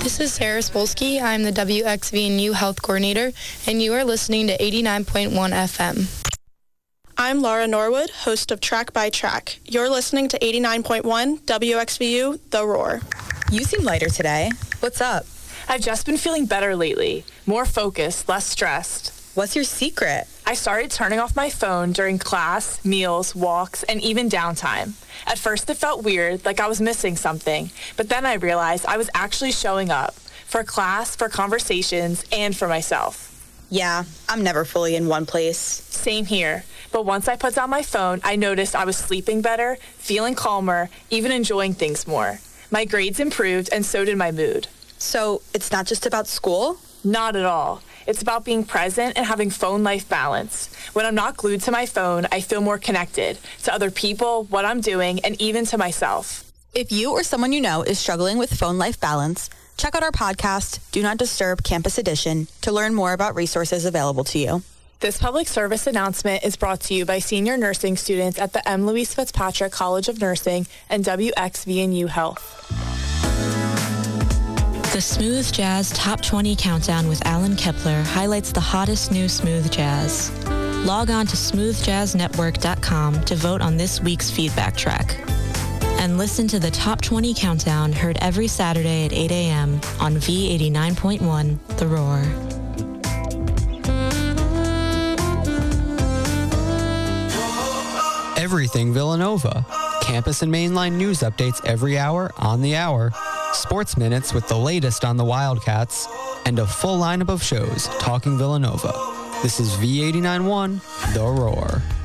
This is Sarah Spolsky. I'm the WXVNU Health Coordinator, and you are listening to 89.1 FM. I'm Laura Norwood, host of Track by Track. You're listening to 89.1 WXVU, The Roar. You seem lighter today. What's up? I've just been feeling better lately. More focused, less stressed. What's your secret? I started turning off my phone during class, meals, walks, and even downtime. At first it felt weird, like I was missing something, but then I realized I was actually showing up for class, for conversations, and for myself. Yeah, I'm never fully in one place. Same here. But once I put down my phone, I noticed I was sleeping better, feeling calmer, even enjoying things more. My grades improved, and so did my mood. So it's not just about school? Not at all. It's about being present and having phone-life balance. When I'm not glued to my phone, I feel more connected to other people, what I'm doing, and even to myself. If you or someone you know is struggling with phone-life balance, check out our podcast, Do Not Disturb Campus Edition, to learn more about resources available to you. This public service announcement is brought to you by senior nursing students at the M. Louise Fitzpatrick College of Nursing and WXVNU Health. The Smooth Jazz Top 20 Countdown with Alan Kepler highlights the hottest new smooth jazz. Log on to smoothjazznetwork.com to vote on this week's feedback track. And listen to the Top 20 Countdown, heard every Saturday at 8 a.m. on V89.1 The Roar. Everything Villanova. Campus and mainline news updates every hour on the hour. Sports minutes with the latest on the Wildcats. And a full lineup of shows talking Villanova. This is V89.1 The Roar.